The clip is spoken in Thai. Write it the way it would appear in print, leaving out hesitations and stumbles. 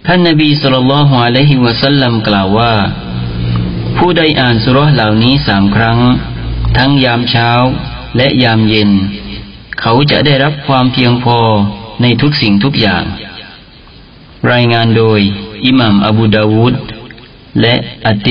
ท่านนบีศ็อลลัลลอฮุอะลัยฮิวะซัลลัมกล่าวว่าผู้ใดอ่านซูเราะห์เหล่านี้3 ครั้งทั้งยามเช้าและยามเย็นเขาจะได้รับความเพียงพอในทุกสิ่งทุกอย่างรายงานโดยอิหม่ามอบูดาวูดและอัต